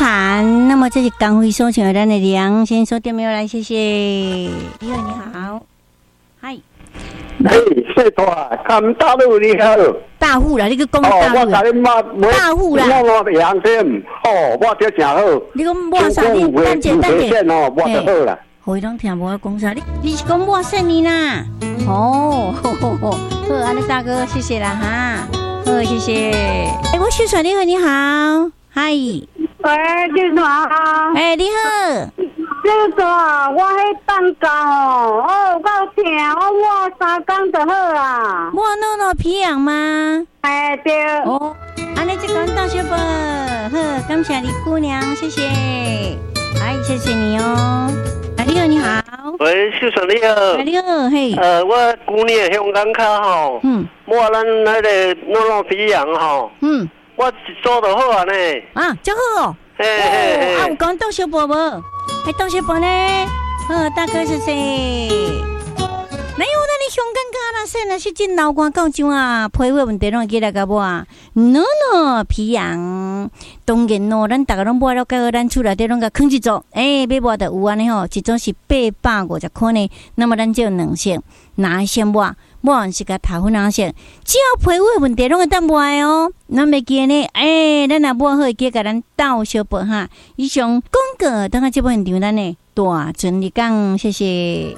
涵。那么这是刚会收请咱的梁先收电没有来，谢谢。你好，你好，嗨。 说大，看大陆你好。 大户啦，你去讲大户。 我甲你骂大户啦。 我杨天，我这真好。 你讲我啥？你等者等者。 我就好啦。 互伊拢听无我讲啥？你是讲我说你啦？哦，好，安尼大哥，谢谢啦哈。好，谢谢。我秀传你好，你好，嗨。 喂，秀传。 你好。 秀传，我迄蛋糕有够疼，我抹3天就好啦。 抹诺皮痒吗？ 对。 哦，安尼就讲到小宝，好，感谢李姑娘，谢谢。谢谢你哦。你好，你好。 喂，秀传你好。 你好，嘿。 我旧年的香港卡吼，抹咱那个诺皮痒吼，我一做就好啊呢。 啊，就好哦。有讲到小宝无？还到小宝呢？大哥谢谢。哪有咱的香港卡啦？说那是真老官讲究啊，皮肤问题拢会记来个无啊？皮痒，当然咯，咱大家拢抹了，改咱厝内底拢甲放一组，要抹的有安尼吼，一组是850块呢。那么咱就2色，哪先抹？抹完是甲头粉色，只要皮肤问题拢会当抹哦。咱袂记呢，咱若抹好会记甲咱斗小宝哈。以上广告，等下这部现场咱呢大顺利讲，谢谢。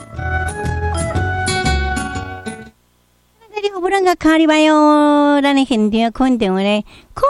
你好，不能个卡里拜哟，咱的现场看电话呢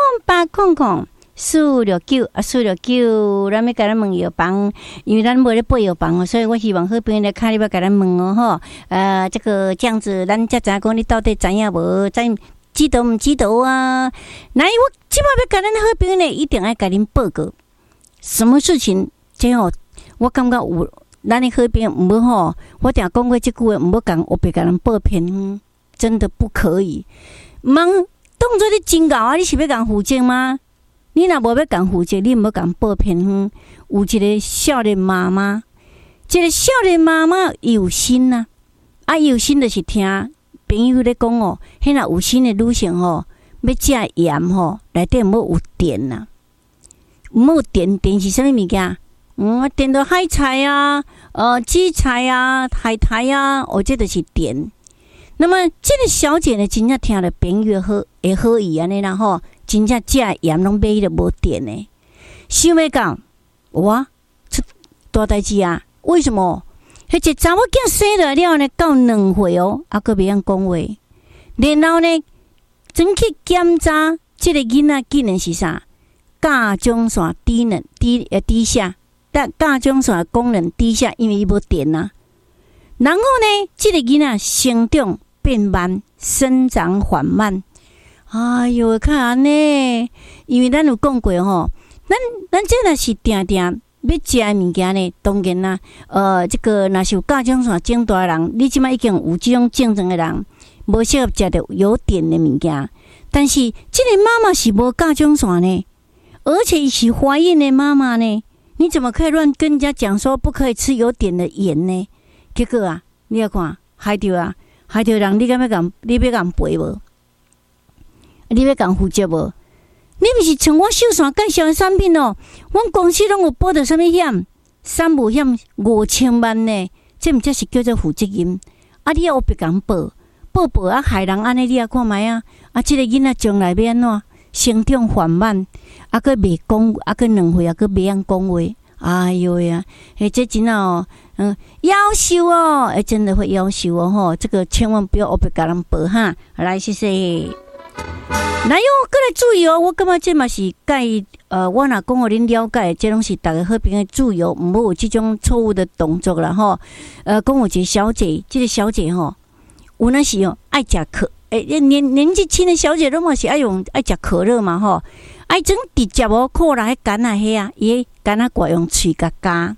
，0800-469-469，咱要甲咱问药房，因为咱无咧报药房哦，所以我希望好朋友来卡里拜甲咱问哦吼。这个这样子，咱才知影讲你到底知影无？知道唔知道啊？来，我即摆要甲咱好朋友呢，一定要甲恁报告，什么事情？这吼，我感觉有咱的好朋友唔好吼，我定讲过这句话，唔好讲，我别甲人报偏。真的不可以，忙当作你真搞啊！你是要讲负责吗？你若无要讲负责，你唔要讲报偏方。有一个少年妈妈，这个少年妈妈有心呐，有心就是听朋友咧讲哦，迄若有心的女性吼，要食盐吼，内底唔好有碘呐，唔好碘是啥物物件？碘到海菜啊，鸡菜啊，海苔啊，这就是碘。那么这个小姐呢，真正听了朋友好会好意安尼啦吼，真正食盐拢买了无碘呢。想要讲哇，出大代志啊！为什么？迄一查某囝生落了呢，到2岁哦，佫袂晓讲话。然后呢，真去检查，这个囡仔竟然是啥？甲状腺低下，但甲状腺功能低下，因为伊无碘啊。然后呢，这个囡仔成长变慢，生长缓慢。哎哟，看安尼，因为咱有讲过吼，咱这若是定要食的物件呢，当然啦，这个若是有甲状腺肿大的人，你即摆已经有这种症状的人，无适合食到有碘的物件。但是这个妈妈是无甲状腺呢，而且是怀孕的妈妈呢，你怎么可以乱跟人家讲说不可以吃有碘的盐呢？结果啊，你要看，害着人，你敢要讲，你要讲赔无？你要讲负责无？你毋是像我秀山介绍的产品哦，阮公司拢有保着什么险？3保险5000万呢，这毋则是叫做负责任。你要别讲报害人安尼，你也看卖啊！这个囡仔将来要安怎？成长缓慢，佫袂讲，佫2岁佫袂晓讲话。哎呦呀，这真哦，夭寿哦，真的会夭寿哦吼！这个千万不要别甲人报哈。来，谢谢。来哟，过来注意哦！我感觉这嘛是介我若讲互恁了解，这拢是大家好朋友注意哦，毋好有这种错误的动作啦吼。讲有一个小姐，这个小姐吼，有那是哦爱食可，年纪轻的小姐都嘛是爱食可乐嘛吼，爱整直接哦，可能迄干啊迄啊，伊干啊挂用喙甲加，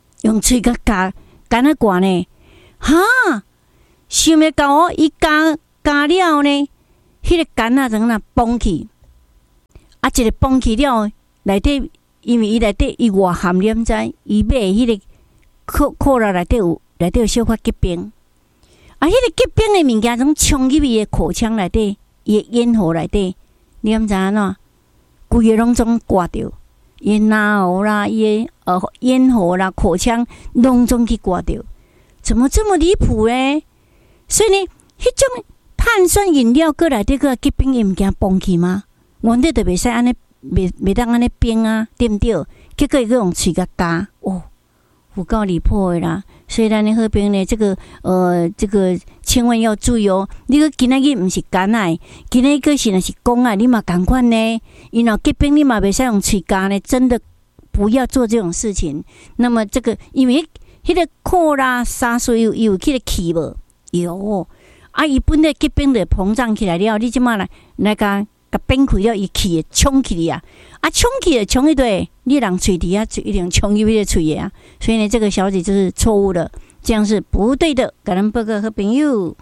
干啊挂呢，哈，想要到哦，伊加了呢。迄个干啊，怎啊崩去？一个崩去了，内底因为伊内底伊外含黏在，伊买迄个可乐内底有小可结冰。迄个结冰的物件总冲入伊的口腔内底，伊的咽喉内底，你毋知影喏？规个拢总挂着， 咽喉啦、咽喉啦、口腔拢总去刮掉，怎么这么离谱呢？所以呢，迄种碳酸饮料过来这个疾病也唔惊崩去吗？原底就袂使安尼，袂当安尼冰啊，对不对？结果伊用喙甲加，有够离谱的啦！所以咱的好朋友呢，这个千万要注意哦。你个今仔日唔是肝癌，今仔个是若是肝癌，你嘛赶快呢。因为疾病你嘛袂使用喙加呢，真的不要做这种事情。那么这个因为迄个扩拉沙素有迄个气无有啊，伊本来疾病就膨胀起来了，你即马来甲崩开了，伊气会冲起来啊，冲起来冲一堆，你人喙底下一定冲入迄个喙啊，所以呢，这个小姐就是错误的，这样是不对的。感恩报告和朋友，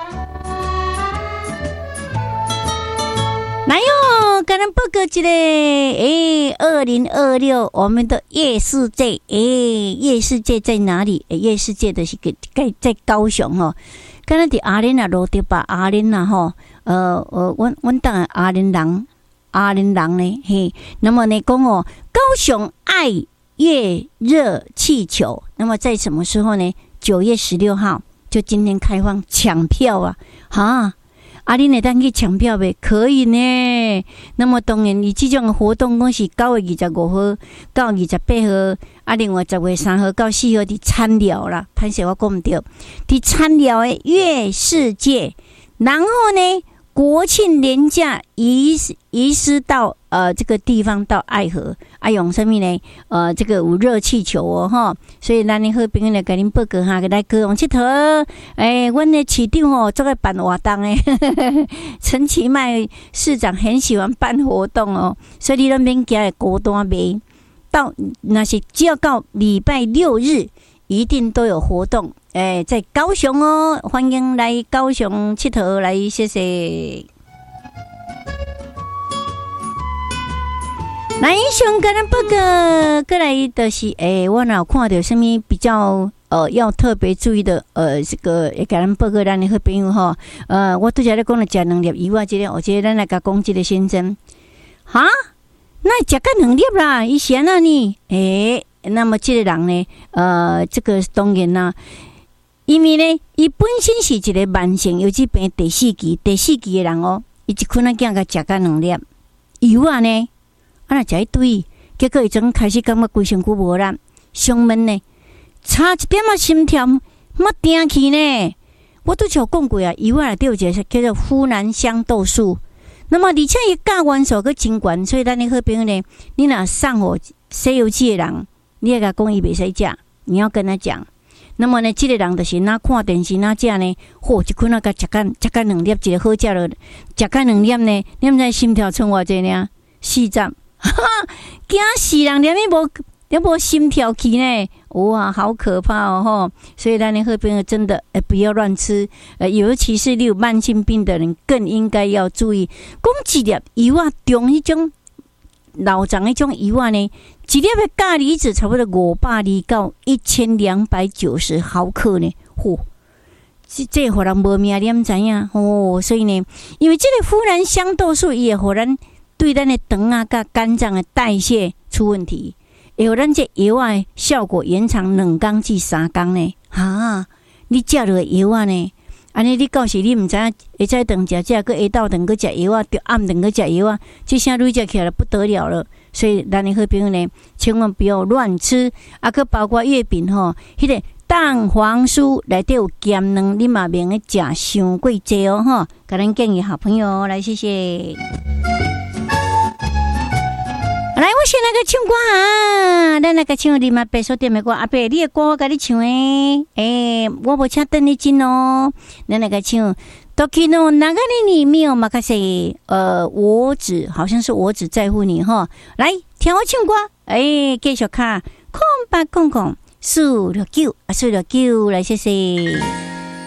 来哟，感恩报告一个2026我们的夜世界，夜世界在哪里？夜世界的是在高雄哦。刚才伫阿莲啊，落地吧，阿莲啊吼，阮当然阿莲人呢，嘿，那么呢讲哦，高雄爱乐热气球，那么在什么时候呢？9月16号，就今天开放抢票啊，哈。啊，你会当去抢票呗？可以呢。那么当然，伊这种活动讲是9月25号到28号，啊，另外10月3号到4号伫参寮啦。歹势我讲唔对，伫参寮的乐世界，然后呢，国庆连假移师到这个地方到爱河啊，用什么呢？这个有热气球哦哈，所以咱的好朋友来给您报告哈，来高雄佚佗。阮的市长哦，做个办活动诶，陈其迈市长很喜欢办活动哦，所以你那边加高单买到那些只要到礼拜6日，一定都有活动。在高雄哦，欢迎来高雄佚佗来，谢谢。来，上个人报告过来的是，我哪有看到什么比较要特别注意的这个个人报告咱的好朋友哈，我拄则咧讲了食2粒油啊，这个我觉得咱来甲讲这个先生，哈，那食个2粒啦，伊是安那呢？那么这个人呢，这个当然啦。因为呢，伊本身是一个慢性游击病第4期的人哦，伊一困仔囝甲食甲2粒油啊呢，啊若食一堆，结果伊总开始感觉规身躯无力，上面呢差一点仔心跳冇定去呢。我都像讲过啊，油啊内底有一个叫做呋喃香豆素，那么而且伊价元素个真悬，所以咱的好朋友呢，你若送互西游记的人，你要甲讲伊袂使食，你要跟他讲。那么呢，这个人就是哪看电视哪食呢？一困仔甲食甲2粒，一个好食了，食甲2粒呢，你毋知心跳剩偌济呢？40，惊死人，连无心跳去呢，哇，好可怕哦吼！所以咱的好朋友真的不要乱吃，尤其是你有慢性病的人，更应该要注意。讲一粒油啊，中迄种老长迄种油啊呢，一粒的镉离子差不多520到1290毫克呢，这互人无命，你毋知影哦。所以呢，因为这个呋喃香豆素，伊会互咱对咱的肠啊、甲肝脏的代谢出问题，会互咱这药啊效果延长2天至3天呢。哈，你食落药啊呢？安尼你到时你毋知影，会再顿食，下个下昼顿个食药啊，着暗顿个食药啊，这下累积起来不得了了。所以咱的好朋友呢，千万不要乱吃。啊，佮包括月饼吼，迄个蛋黄酥内底有咸卵，你嘛免去食伤过济哦吼。甲咱建议好朋友来，谢谢。来，我先来个唱歌啊！咱来个唱你嘛白手点的歌，阿伯你的歌我甲你唱诶，我无请邓丽君哦。咱来个唱 Tokino Nagari ni Mio Makase， 我只好像是我只在乎你哈。来，听我唱歌，继续卡，空吧空空，469，469，来谢谢。